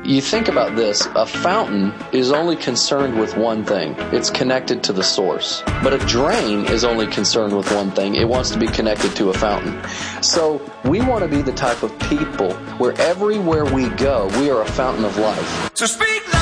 You think about this, a fountain is only concerned with one thing. It's connected to the source. But a drain is only concerned with one thing. It wants to be connected to a fountain. So we want to be the type of people where everywhere we go, we are a fountain of life. So speak